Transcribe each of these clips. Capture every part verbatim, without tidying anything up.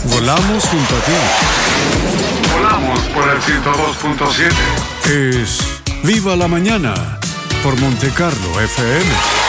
Volamos junto a ti. Volamos por el ciento dos punto siete. Es Viva la Mañana por Monte Carlo F M.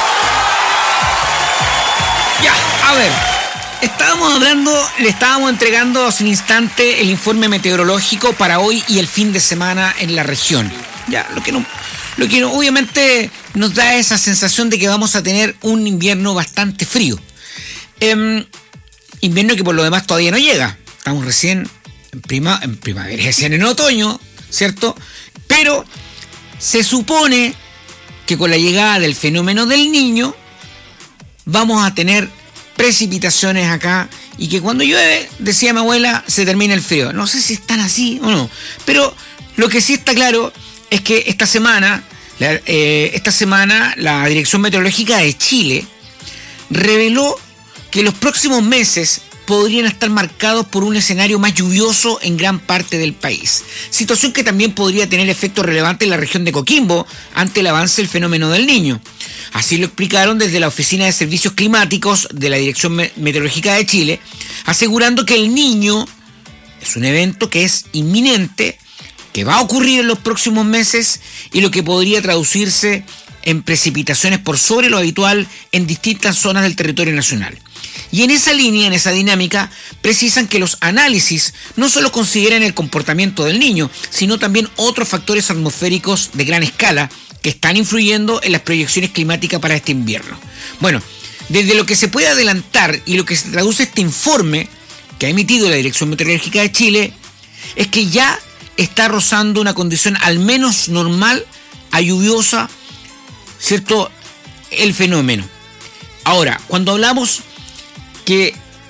Ya, a ver. Estábamos hablando, le estábamos entregando hace un instante el informe meteorológico para hoy y el fin de semana en la región. Ya, lo que no, lo que no, obviamente nos da esa sensación de que vamos a tener un invierno bastante frío. Eh, invierno que por lo demás todavía no llega. Estamos recién en, prima, en primavera, recién en otoño, ¿cierto? Pero se supone que con la llegada del fenómeno del Niño vamos a tener precipitaciones acá y que cuando llueve, decía mi abuela, se termina el frío. No sé si están así o no, pero lo que sí está claro es que esta semana, la, eh, esta semana la Dirección Meteorológica de Chile reveló que los próximos meses podrían estar marcados por un escenario más lluvioso en gran parte del país. Situación que también podría tener efectos relevantes en la región de Coquimbo ante el avance del fenómeno del Niño. Así lo explicaron desde la Oficina de Servicios Climáticos de la Dirección Meteorológica de Chile, asegurando que el Niño es un evento que es inminente, que va a ocurrir en los próximos meses y lo que podría traducirse en precipitaciones por sobre lo habitual en distintas zonas del territorio nacional. Y en esa línea, en esa dinámica, precisan que los análisis no solo consideran el comportamiento del Niño, sino también otros factores atmosféricos de gran escala que están influyendo en las proyecciones climáticas para este invierno. Bueno, desde lo que se puede adelantar y lo que se traduce este informe que ha emitido la Dirección Meteorológica de Chile, es que ya está rozando una condición al menos normal a lluviosa, ¿cierto?, el fenómeno. Ahora, cuando hablamos que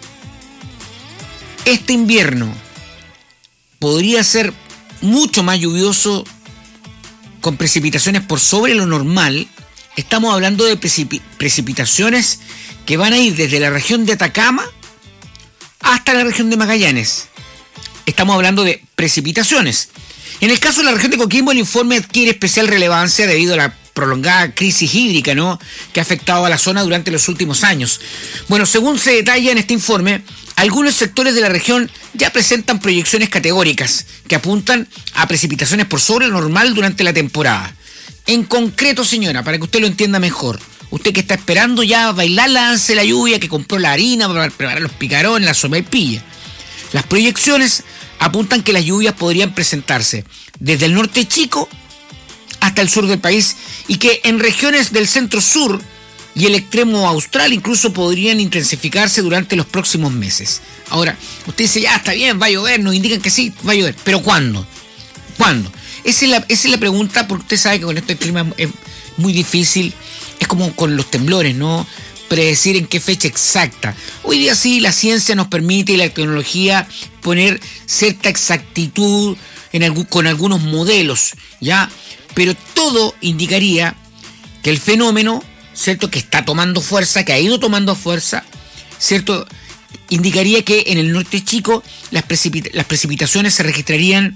este invierno podría ser mucho más lluvioso con precipitaciones por sobre lo normal, estamos hablando de precip- precipitaciones que van a ir desde la región de Atacama hasta la región de Magallanes. Estamos hablando de precipitaciones. En el caso de la región de Coquimbo, el informe adquiere especial relevancia debido a la prolongada crisis hídrica, ¿no?, que ha afectado a la zona durante los últimos años. Bueno, según se detalla en este informe, algunos sectores de la región ya presentan proyecciones categóricas que apuntan a precipitaciones por sobre lo normal durante la temporada. En concreto, señora, para que usted lo entienda mejor, usted que está esperando ya bailar la danza de la lluvia, que compró la harina para preparar los picarones, la sopaipilla, las proyecciones apuntan que las lluvias podrían presentarse desde el norte chico hasta el sur del país y que en regiones del centro-sur y el extremo austral incluso podrían intensificarse durante los próximos meses. Ahora, usted dice, ya está bien, va a llover, nos indican que sí, va a llover, pero ¿cuándo? ¿Cuándo? Esa es la, esa es la pregunta, porque usted sabe que con este clima es muy difícil, es como con los temblores, ¿no?, predecir en qué fecha exacta. Hoy día sí, la ciencia nos permite y la tecnología poner cierta exactitud en algún, con algunos modelos, ¿ya? Pero todo indicaría que el fenómeno, ¿cierto?, que está tomando fuerza, que ha ido tomando fuerza, ¿cierto?, indicaría que en el norte chico las, precipita- las precipitaciones se registrarían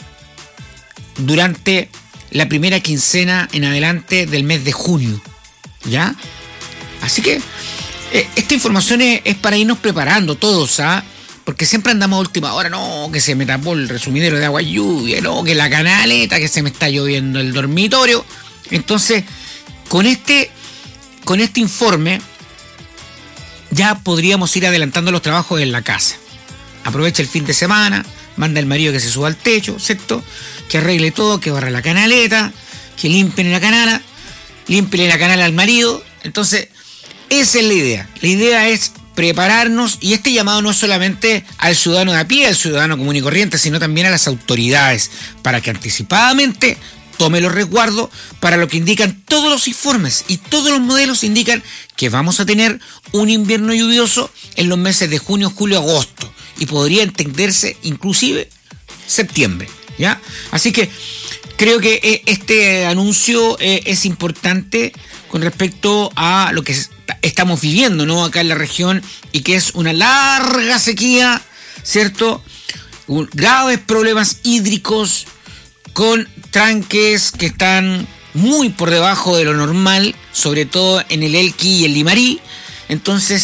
durante la primera quincena en adelante del mes de junio, ¿ya? Así que eh, esta información es, es para irnos preparando todos, ¿ah? Porque siempre andamos a última hora, no, que se me tapó el resumidero de agua y lluvia, no, que la canaleta, que se me está lloviendo el dormitorio. Entonces, con este, con este informe ya podríamos ir adelantando los trabajos en la casa. Aprovecha el fin de semana, manda al marido que se suba al techo, ¿cierto?, que arregle todo, que barra la canaleta, que limpien la canala, limpien la canala al marido. Entonces, esa es la idea. La idea es prepararnos, y este llamado no es solamente al ciudadano de a pie, al ciudadano común y corriente, sino también a las autoridades, para que anticipadamente tome los resguardos para lo que indican todos los informes y todos los modelos indican que vamos a tener un invierno lluvioso en los meses de junio, julio, agosto, y podría entenderse inclusive septiembre, ¿ya? Así que creo que este anuncio es importante con respecto a lo que estamos viviendo, ¿no?, acá en la región, y que es una larga sequía, ¿cierto?, graves problemas hídricos con tranques que están muy por debajo de lo normal, sobre todo en el Elqui y el Limarí. Entonces,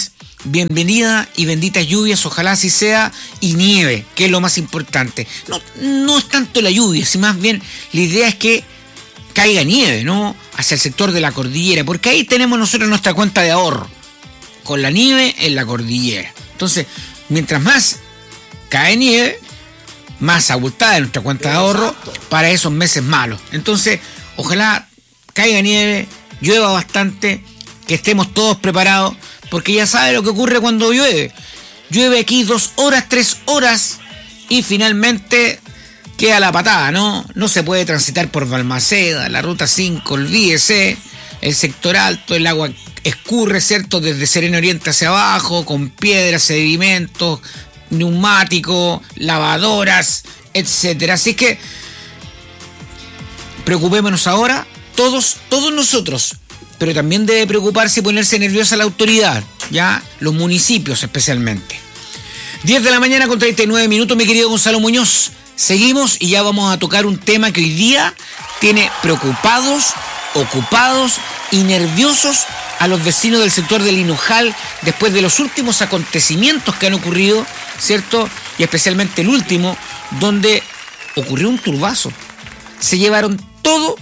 bienvenida y benditas lluvias, ojalá así sea, y nieve, que es lo más importante. No, no es tanto la lluvia, sino más bien la idea es que caiga nieve, ¿no? Hacia el sector de la cordillera, porque ahí tenemos nosotros nuestra cuenta de ahorro, con la nieve en la cordillera. Entonces, mientras más cae nieve, más abultada es nuestra cuenta de ahorro para esos meses malos. Entonces, ojalá caiga nieve, llueva bastante, que estemos todos preparados, porque ya sabe lo que ocurre cuando llueve. Llueve aquí dos horas, tres horas y finalmente queda la patada, ¿no? No se puede transitar por Balmaceda, la ruta cinco, olvídese, el sector alto, el agua escurre, ¿cierto? Desde Serena Oriente hacia abajo, con piedras, sedimentos, neumáticos, lavadoras, etcétera. Así que preocupémonos ahora, todos, todos nosotros, pero también debe preocuparse y ponerse nerviosa la autoridad, ya, los municipios especialmente. diez de la mañana con treinta y nueve minutos, mi querido Gonzalo Muñoz. Seguimos y ya vamos a tocar un tema que hoy día tiene preocupados, ocupados y nerviosos a los vecinos del sector del Hinojal después de los últimos acontecimientos que han ocurrido, ¿cierto? Y especialmente el último, donde ocurrió un turbazo. Se llevaron todo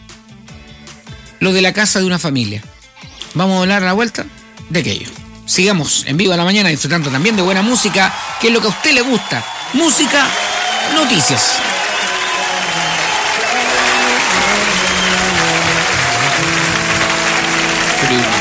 lo de la casa de una familia. Vamos a hablar a la vuelta de aquello. Sigamos en Viva la Mañana disfrutando también de buena música, que es lo que a usted le gusta. Música, noticias. Pero